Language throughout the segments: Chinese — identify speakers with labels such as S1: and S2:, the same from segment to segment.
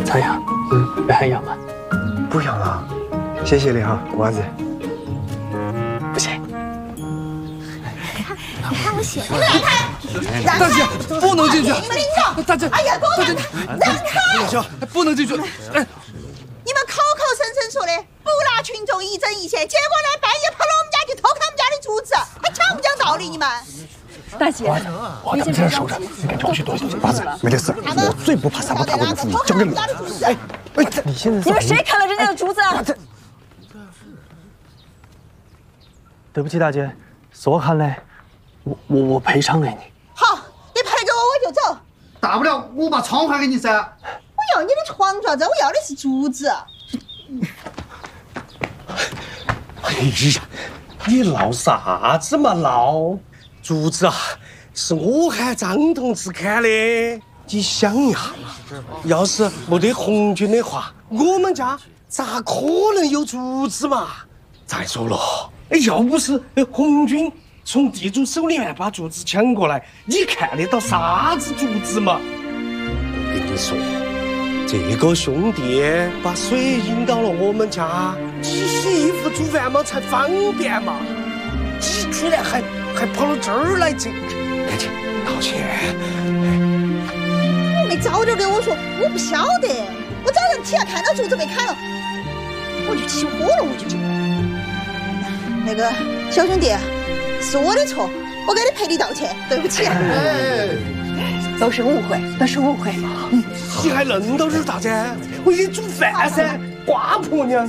S1: 咋样？被还痒吗？
S2: 不痒了，谢谢你哈，瓜子。
S1: 不行。
S3: 你看我写的。
S4: 大姐，不能进去！
S3: 你们领导，
S4: 大姐，
S3: 哎呀，给我让开！
S4: 不能进去！哎，
S3: 你们口口声声说的不拿群众一针一线，结果呢，半夜跑到我们家去偷看我们家的竹子，还讲不讲道理？你们？
S5: 大姐，
S1: 我在这守着，你赶紧回去多休息。
S2: 瓜子，没得事，我最不怕三不大过的妇女，交给你。哎，你现在
S5: 你们谁砍了人家的竹子啊？
S1: 对不起，大姐，是我砍的，我赔偿给你。
S3: 好，你赔给我，我就走。
S6: 大不了我把窗还给你噻。
S3: 我要你的床爪子，我要的是竹子。
S7: 哎呀，你闹啥子嘛闹？竹子啊，是我喊张同志砍的。你想一下嘛，要是没得红军的话，我们家咋可能有竹子嘛？再说了，要不是红军从地主手里面把竹子抢过来，你看得到啥子竹子嘛？我跟你说，这个兄弟把水引到了我们家，你洗衣服煮饭嘛才方便嘛。你居然还跑到这儿来这，赶紧道歉！
S3: 你没早点跟我说，我不晓得。我早上起来看到竹子被砍了，我就起火了，我就。那个小兄弟，是我的错，我给你赔礼道歉，对不起。
S5: 都是误会，都是误会。
S7: 你还愣到这儿大姐？我给你煮饭噻，瓜婆娘。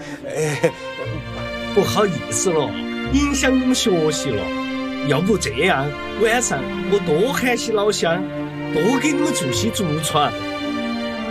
S7: 不好意思了，影响你们学习了。要不这样，晚上我多喊些老乡，多给你们做些竹船，